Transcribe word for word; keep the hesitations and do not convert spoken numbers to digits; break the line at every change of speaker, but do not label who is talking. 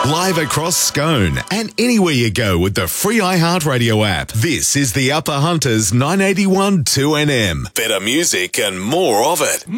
Live across Scone and anywhere you go with the free iHeartRadio app. This is the Upper Hunters nine eighty-one two N M. Better music and more of it.